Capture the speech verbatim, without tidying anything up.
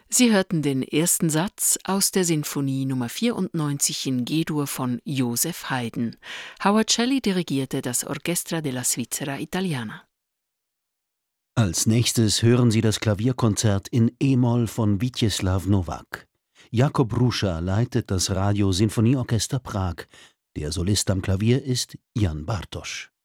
Sie hörten den ersten Satz aus der Sinfonie Nummer vierundneunzig in G-Dur von Joseph Haydn. Howard Shelley dirigierte das Orchestra della Svizzera Italiana. Als nächstes hören Sie das Klavierkonzert in E-Moll von Vítězslav Novák. Jakub Ruscha leitet das Radio-Sinfonieorchester Prag. Der Solist am Klavier ist Jan Bartosch.